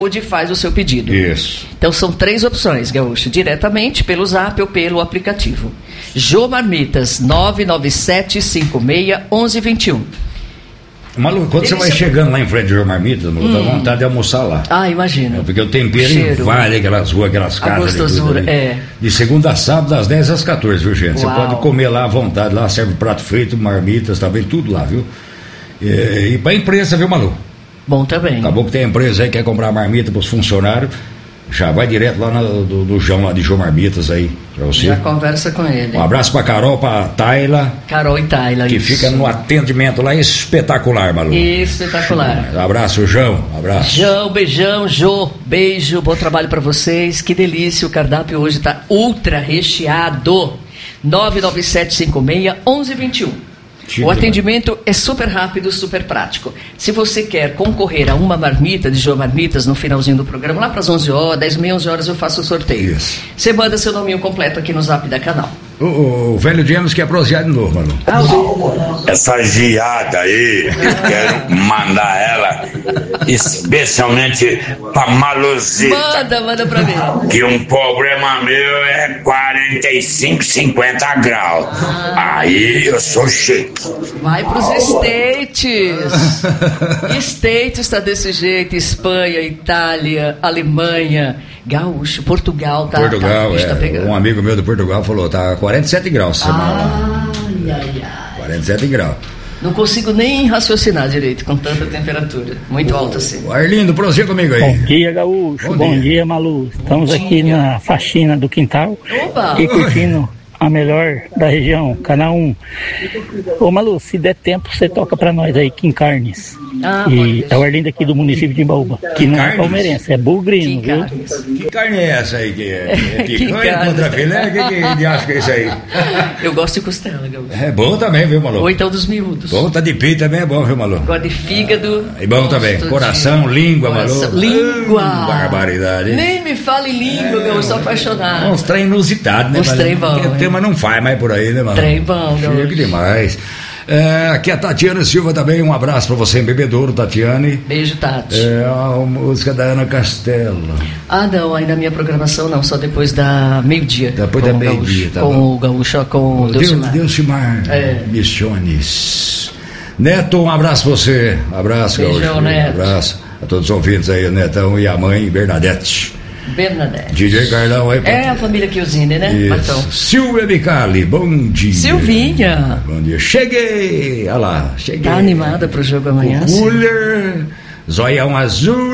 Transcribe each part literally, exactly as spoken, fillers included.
faz o seu pedido. Isso. Então são três opções, Gaúcho, diretamente pelo Zap ou pelo aplicativo. Jô Marmitas, nove nove sete cinco seis um um dois um. Malu, quando Delícia. Você vai chegando lá em frente de Jô Marmitas, Malu, hum. dá vontade de almoçar lá. Ah, imagina. É, porque o tempero invade aquelas ruas, aquelas casas. A gostosura, de, é. De segunda a sábado, das dez às quatorze, viu, gente? Uau. Você pode comer lá à vontade, lá serve prato frito, marmitas, tá bem, tudo lá, viu? E, e pra imprensa, viu, Malu? Bom também. Acabou que tem empresa aí que quer comprar marmita pros funcionários, já vai direto lá no, do, do João lá de Jô Marmitas aí, pra você. Já conversa com ele. Um abraço pra Carol, pra Tayla. Carol e Tayla, que isso. fica no atendimento lá espetacular, Malu. Espetacular. Um abraço, João, um abraço. João, beijão, Jô, beijo, bom trabalho pra vocês, que delícia, o cardápio hoje tá ultra recheado. nove nove sete cinco seis um um dois um. O atendimento é super rápido, super prático. Se você quer concorrer a uma marmita de Jô Marmitas no finalzinho do programa, lá para as onze horas, dez e meia, onze horas eu faço o sorteio. Isso. Você manda seu nominho completo aqui no Zap da Canal. O, o velho James quer prosear de novo, mano. Essa geada aí, eu quero mandar ela especialmente pra Maluzita. Manda, manda pra mim. Que um problema meu é quarenta e cinco, cinquenta graus. Ah. Aí eu sou chique. Vai pros States. States tá desse jeito, Espanha, Itália, Alemanha, Gaúcho, Portugal, tá? Portugal, tá, é. Tá pegando. Um amigo meu de Portugal falou, tá quarenta e sete graus essa semana lá. Ai, ai, ai. quarenta e sete graus. Não consigo nem raciocinar direito com tanta temperatura. Muito alta assim. Arlindo, prossiga comigo aí. Bom dia, Gaúcho. Bom, Bom dia. dia, Malu. Estamos Bom aqui dia. na faxina do quintal. Opa! E curtindo a melhor da região, Canal um. Ô, Malu, se der tempo, você toca pra nós aí, Kim Carnes. Ah, e é o Arlindo aqui do município de Imbaúba. Que não é palmeirense, é bugrino, viu? Que carne é essa aí? Que é, é picanha contra filé? O que, que, que acha que é isso aí? Eu gosto de costela, Gaúcho. É bom também, viu, Malu? Ou então dos miúdos. Bom, tá de peito também é bom, viu, Malu? Gosto de fígado. É bom também. Coração, de... língua, Coração, Malu. Língua. Hum, barbaridade. Nem me fale língua, é, eu sou apaixonado. Uns trem inusitados, né? Uns trem bom. O tema não faz mais por aí, né, Malu? Trem bom, Gaúcho. Chique demais. É, aqui a Tatiana Silva também, um abraço pra você em Bebedouro, Tatiane. Beijo, Tati. É a música da Ana Castelo. Ah, não, ainda a minha programação não, só depois da meio-dia. Depois da meio-dia, tá com bom. O Gaúcho, com o Delcimar. Delcimar, é. Missiones. Neto, um abraço pra você. Abraço, Beijão, Gaúcho. Neto. Um abraço a todos os ouvintes aí, o Netão e a mãe Bernadette. Bernadette. D J Carlão aí. É a família Chiusine, né? Então. Silvia Micali, bom dia. Silvinha. Bom dia. Cheguei. Olha lá, cheguei. Tá animada pro jogo amanhã? Cooler, zoião azul.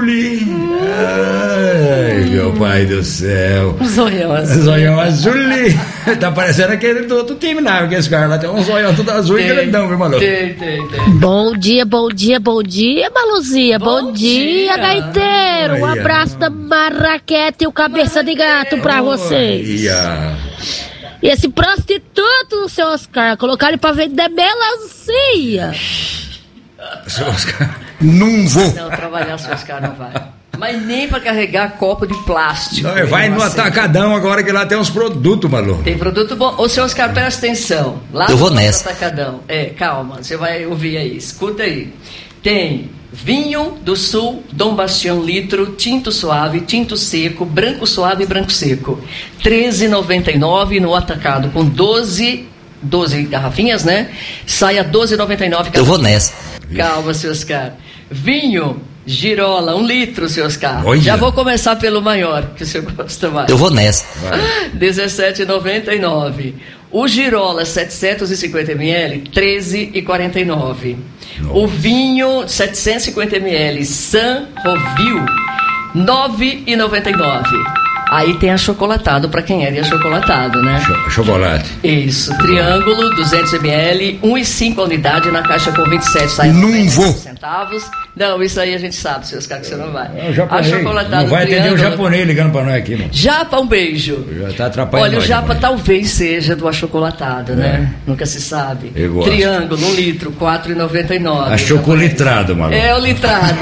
Ai, meu pai do céu. Zoião azul. Zoião azul. Tá parecendo aquele do outro time, não, porque esse cara lá tem um zoião tudo azul tem, e grandão, viu, Malu? Tem, tem, tem. Bom dia, bom dia, bom dia, Maluzia. Bom, bom dia, dia, gaiteiro. Um abraço da Marraquete e o Cabeça de Gato pra vocês. Ia. E esse prostituto, seu Oscar, colocar ele pra vender melancia. Seu Oscar, não vou. Não, trabalhar seu Oscar não vai. Mas nem pra carregar copo de plástico. Não, vai no Atacadão agora que lá tem uns produtos, Malu. Tem produto bom. Ô, seu Oscar, presta atenção. Lá Eu vou no nessa. Atacadão. É, calma, você vai ouvir aí. Escuta aí. Tem vinho do Sul, Dom Bastião litro, tinto suave, tinto seco, branco suave e branco seco. treze reais e noventa e nove centavos no atacado, com doze, doze garrafinhas, né? Sai a doze reais e noventa e nove centavos. Eu vou nessa. Calma, seu Oscar. Vinho Girola, um litro, seu Oscar. Olha. Já vou começar pelo maior, que o senhor gosta mais. Eu vou nessa. dezessete reais e noventa e nove centavos. O Girola, setecentos e cinquenta mililitros, treze reais e quarenta e nove centavos. O vinho, setecentos e cinquenta mililitros, San Rovio, nove reais e noventa e nove centavos. Aí tem achocolatado, para quem é de achocolatado, né? Ch- chocolate. Isso, triângulo, duzentos mililitros, um real e cinco a unidade na caixa com vinte e sete, sai Não vou. centavos. Não, isso aí a gente sabe, seus caras, que você não vai. É, o japonês. Achocolatado, Não vai atender triângulo. o japonês ligando pra nós aqui, mano. Japa, um beijo. Já tá atrapalhando. Olha, o nós, Japa mano. talvez seja do achocolatado, É. né? Nunca se sabe. Eu gosto. Triângulo, um litro, quatro reais e noventa e nove centavos. Achocolitrado, mano. É o litrado.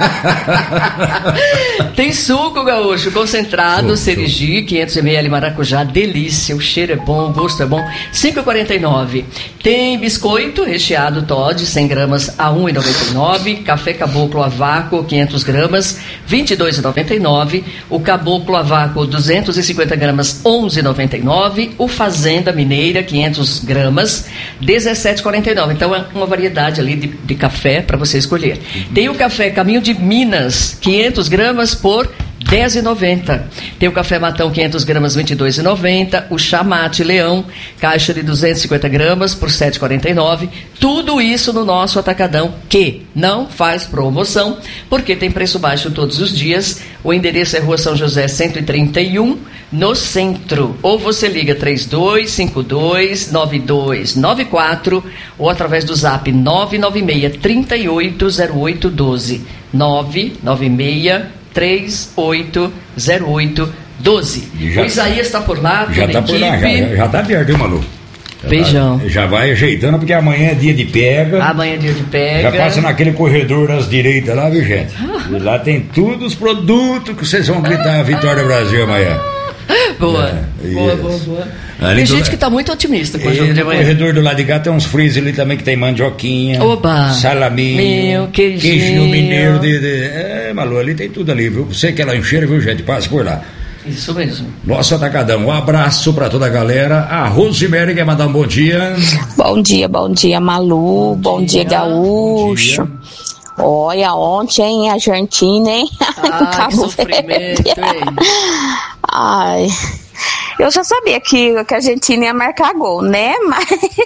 Tem suco, gaúcho, concentrado, Suco, Serigi, quinhentos mililitros, maracujá, delícia, o cheiro é bom, o gosto é bom, cinco reais e quarenta e nove centavos. Tem biscoito recheado Toddy, cem gramas a um real e noventa e nove centavos, café Caboclo a vácuo, quinhentas gramas, vinte e dois reais e noventa e nove centavos. O Caboclo a vácuo, duzentas e cinquenta gramas, onze reais e noventa e nove centavos. O Fazenda Mineira, quinhentas gramas, dezessete reais e quarenta e nove centavos. Então é uma variedade ali de, de café para você escolher. Uhum. Tem o café Caminho de Minas, quinhentas gramas por dez reais e noventa centavos. Tem o café Matão, quinhentas gramas, vinte e dois reais e noventa centavos. O Chamate Leão, caixa de duzentas e cinquenta gramas por sete reais e quarenta e nove centavos. Tudo isso no nosso atacadão, que não faz promoção, porque tem preço baixo todos os dias. O endereço é Rua São José cento e trinta e um, no centro. Ou você liga três dois cinco dois, nove dois nove quatro ou através do zap nove nove seis, três oito zero oito um dois. nove nove seis, três oito zero oito um dois. Já, o Isaías está por lá, já está por lá, já, já tá perto, hein, Malu? Já Beijão. Tá, já vai ajeitando, porque amanhã é dia de pega. Amanhã é dia de pega. Já passa naquele corredor das direitas lá, viu, gente? E lá tem todos os produtos que vocês vão gritar a Vitória Brasil amanhã. Boa, é, boa, boa, boa. Ali tem do, gente que está muito otimista com o jogo de amanhã. No corredor do lado de cá tem uns freezer ali também que tem mandioquinha, Oba, salaminho, meu, queijinho. queijinho mineiro de, de, é, Malu, ali tem tudo ali, viu? Você que é lancheira, viu, gente? Passa por lá. Isso mesmo. Nosso atacadão, um abraço pra toda a galera. A Rosemary quer mandar um bom dia. Bom dia, bom dia, Malu. Bom, bom dia, dia, Gaúcho. Bom dia. Olha, ontem, hein, Argentina, hein? Ah, que sofrimento, hein? Ai, eu já sabia que, que a Argentina ia marcar gol, né? Mas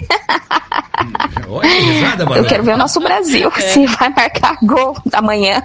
olha, risada, eu quero ver o nosso Brasil, é. se vai marcar gol amanhã.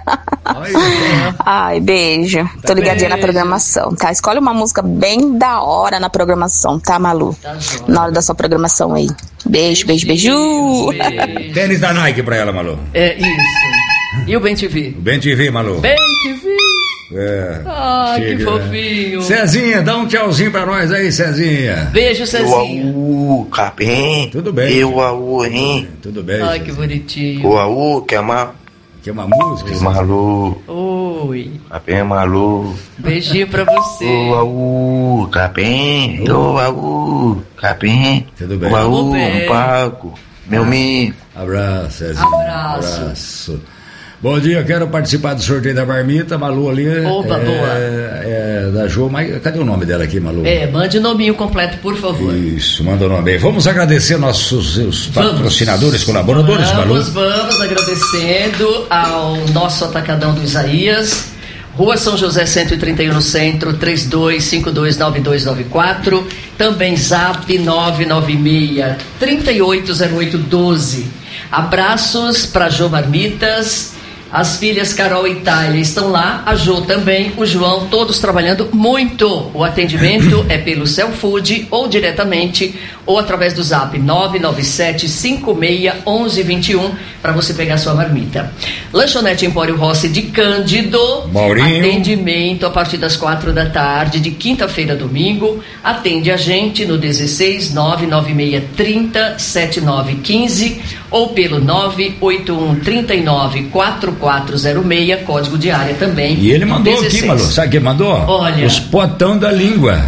Olha, ai, beijo. Tá, tô ligadinha beijo. Na programação, tá? Escolhe uma música bem da hora na programação, tá, Malu? Tá, na hora da sua programação aí. Beijo, beijo, beijo. beijo. Tênis da Nike pra ela, Malu. É isso. E o Bem T V? O Bem T V, Malu. Bem T V. É. Ah, chega, que fofinho. Né? Cezinha, dá um tchauzinho pra nós aí, Cezinha. Beijo, Cezinha. O Capim. Tudo bem. Eu, Aú, hein? Tudo bem. Ai, Cezinha. Que bonitinho. O Aú, quer uma... Quer uma música? Oi, Malu. Oi. Capim, Malu. Beijinho pra você. O Aú, Capim. O Aú, Capim. Tudo bem. O Aú, Paco. Meu amigo. Abraço, Cezinha. Abraço. Abraço. Bom dia, quero participar do sorteio da marmita, Malu ali. Opa, é, boa. É da Jo, mas cadê o nome dela aqui, Malu? É, mande o nominho completo, por favor. Isso, manda o nome aí. Vamos agradecer nossos os patrocinadores, colaboradores, vamos, Malu. Vamos, vamos, agradecendo ao nosso atacadão do Isaías, Rua São José cento e trinta e um no centro, três dois cinco dois nove dois nove quatro, também zap nove nove seis, três oito zero oito um dois. Abraços para Jo Marmitas. As filhas Carol e Thalia estão lá, a Jo também, o João, todos trabalhando muito. O atendimento é pelo Cell Food ou diretamente, ou através do zap nove nove sete cinco seis um um dois um para você pegar sua marmita. Lanchonete Empório Rossi de Cândido, Maurinho. Atendimento a partir das quatro da tarde, de quinta-feira a domingo. Atende a gente no dezesseis nove nove seis trinta sete nove quinze ou pelo nove oito um trinta e nove quatro quatro zero seis, código de área também. E ele mandou dezesseis. Aqui, Malu, sabe o que mandou? Olha. Os potão da língua.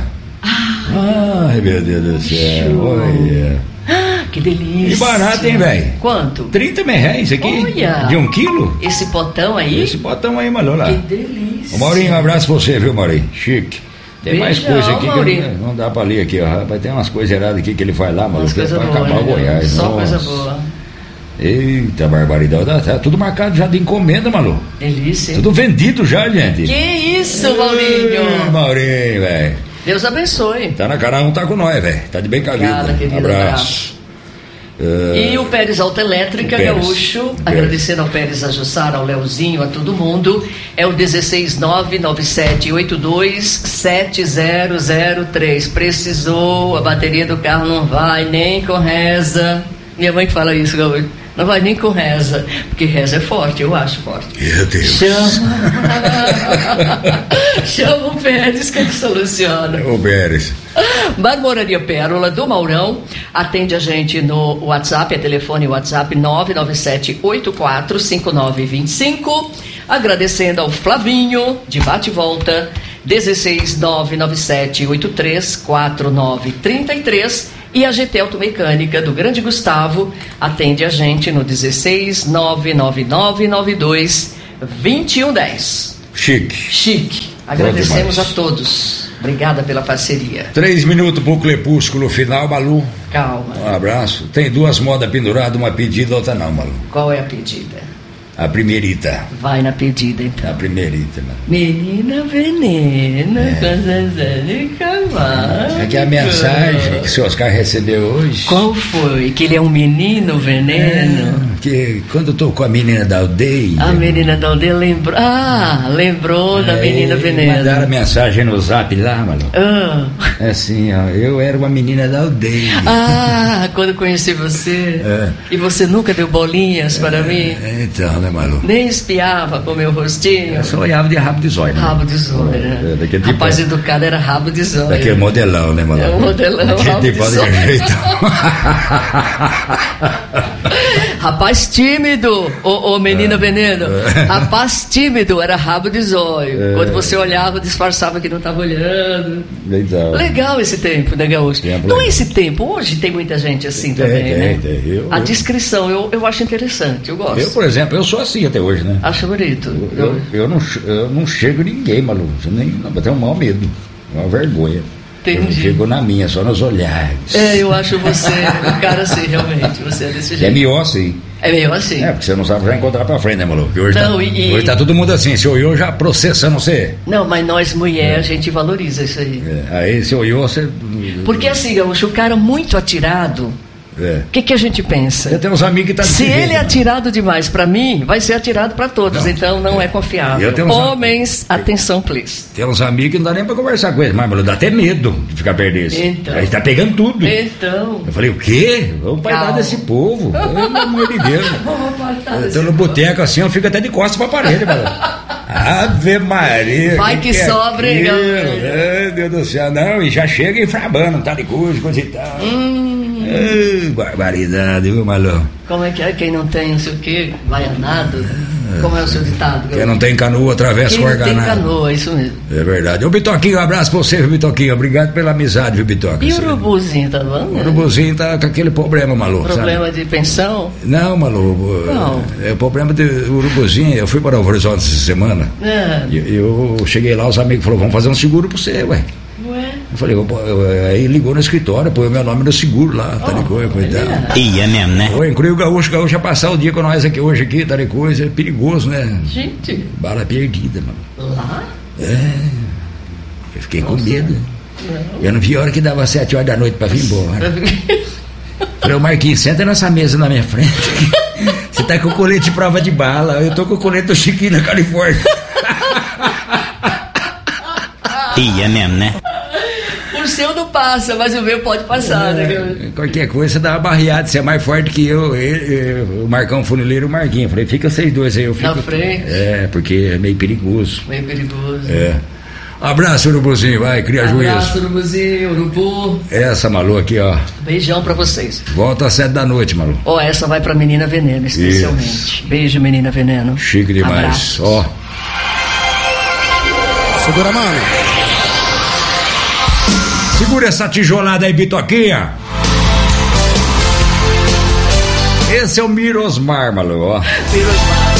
Ah, ai, meu Deus do céu. Olha. Ah, que delícia. E barato, hein, velho? Quanto? trinta reais isso aqui. Olha. De um quilo? Esse potão aí? Esse potão aí, Malu, lá. Que delícia. Ô, Maurinho, um abraço pra você, viu, Maurinho? Chique. Tem Beijão, mais coisa aqui Maurinho. que não, não dá pra ler aqui, ó. Vai ter umas coisas erradas aqui que ele faz lá, Malu, que é pra acabar né? o Goiás. Só Nossa. coisa boa. Eita, barbaridade. Tá tudo marcado já de encomenda, Malu. Delícia. Tudo vendido já, gente. Que isso, Maurinho. Ei, Maurinho, velho. Deus abençoe. Tá na cara, um tá com nós, velho. Tá de bem com a vida. Querido, Abraço. Uh, e o Pérez Autoelétrica, Pérez, Gaúcho, Pérez. agradecendo ao Pérez, a Jussara, ao Leozinho, a todo mundo. É o dezesseis nove nove sete oito dois sete zero zero três. Precisou, a bateria do carro não vai nem com reza. Minha mãe que fala isso, Gaúcho. Não vai nem com reza, porque reza é forte, eu acho forte. Meu Deus. Chama. Chama o Pérez que ele soluciona. O Pérez. Marmoraria Pérola do Maurão atende a gente no WhatsApp, é telefone WhatsApp nove nove sete oito quatro cinco nove dois cinco. Agradecendo ao Flavinho de Bate e Volta, dezesseis nove nove sete oito três quatro nove três três. E a G T Automecânica do Grande Gustavo atende a gente no dezesseis nove nove nove nove dois vinte e um dez. Chique. Chique. Agradecemos a todos. Obrigada pela parceria. Três minutos pro crepúsculo final, Malu. Calma. Um abraço. Tem duas modas penduradas, uma pedida, outra não, Malu. Qual é a pedida? A primeirita. Vai na pedida, então. A primeirita, mano. Menina venena, é. Com Zezé de Camargo. É que a mensagem que o seu Oscar recebeu hoje. Qual foi? Que ele é um menino veneno? É, que quando eu tô com a menina da aldeia. A menina da aldeia lembrou. Ah, lembrou é, da menina veneno. Mandaram a mensagem no zap lá, Malu. Ah. É assim, ó. Eu era uma menina da aldeia. Ah, quando conheci você. É. E você nunca deu bolinhas para é, mim? Então, né, Malu? Nem espiava com o meu rostinho. Eu só olhava de rabo de zóio, né? Rabo de zóio, né? É, tipo, rapaz educado era rabo de zóio. Daquele modelão, né, Malu? É um modelão, daquele rabo tipo de zóio. Jeito. Rapaz tímido, ô, ô menina é. veneno. Rapaz tímido, era rabo de zóio. É. Quando você olhava, disfarçava que não estava olhando. Legal. Legal esse tempo, né, Gaúcho? Tempo não é esse tempo, hoje tem muita gente assim tem, também, tem, né? Tem, eu, a descrição, eu, eu acho interessante, eu gosto. Eu, por exemplo, eu sou assim até hoje, né? Acho bonito. Eu, eu, eu, não, eu não chego ninguém, Malu. Nem, eu tenho um mau medo, uma vergonha. Entendi. Eu chego na minha, só nos olhares. É, eu acho você um cara assim, realmente. Você é desse jeito. É meio assim. É meio assim. É, porque você não sabe já encontrar pra frente, né, Malu? Porque hoje, não, tá, e, hoje tá todo mundo assim, se olhou já processando você. Não, mas nós mulher, é. a gente valoriza isso aí. É, aí se olhou, você... Porque assim, Gaúcho, o cara muito atirado... O é. que, que a gente pensa? Eu tenho uns amigos que tá se ele jeito, é atirado demais para mim, vai ser atirado para todos, não. Então não é, é confiável. Homens, am... atenção, please. Tem uns amigos que não dá nem para conversar com eles, mas Malu, dá até medo de ficar perdido. Então. Aí tá pegando tudo. Então. Eu falei, o quê? Vamos parar desse povo. Pelo amor de Deus. Eu tô no boteco assim, eu fico até de costas pra parede, Malu. Ave Maria. Vai que, que, que sobra, hein, galera. Meu Deus do céu, não, e já chega inflamando, tá de coisa, coisa e tal. Hum. Ai, barbaridade, viu, Malu? Como é que é? Quem não tem, não sei o quê, vai a nado? Como é o seu ditado? Quem não tem canoa, atravessa o organado. Quem não tem canoa, é isso mesmo. É verdade. Ô, Bitoquinho, um abraço pra você, viu, Bitoquinho? Obrigado pela amizade, viu, Bitoca? E o urubuzinho, tá bom? O urubuzinho tá com aquele problema, Malu. Problema sabe? de pensão? Não, Malu. Não. É o problema do urubuzinho. Eu fui para o Horizonte essa semana. É. E eu, eu cheguei lá, os amigos falaram, vamos fazer um seguro pra você, ué. Ué? Eu falei, eu, eu, aí ligou no escritório, põe o meu nome no seguro lá, tá de coisa, cuidado. E é mesmo, né? Eu incluí o Gaúcho, o Gaúcho ia passar o dia com nós aqui hoje aqui, tá de coisa, é perigoso, né? Gente. Bala perdida, mano. Lá? É. Eu fiquei Nossa. com medo. Não. Eu não vi a hora que dava sete horas da noite pra vir embora. Falei, ô Marquinhos, senta nessa mesa na minha frente. Você tá com o colete de prova de bala, eu tô com o colete do Chiquinho na Califórnia. E é mesmo, né? O seu não passa, mas o meu pode passar, é, né? Qualquer coisa você dá uma barreada, você é mais forte que eu, ele, eu o Marcão Funileiro e o Marquinho. Falei, fica vocês dois aí, eu fico. Na frente? É, porque é meio perigoso. Meio perigoso. É. Um abraço, urubuzinho, vai, cria juízo. Um abraço, urubuzinho, urubu. Essa, Malu, aqui, ó. Beijão pra vocês. Volta às sete da noite, Malu. Ó, oh, essa vai pra Menina Veneno, especialmente. Isso. Beijo, Menina Veneno. Chique demais, ó. Segura a mão. Segura essa tijolada aí, Bitoquinha. Esse é o Mirosmar, Malu, ó. Mirosmar.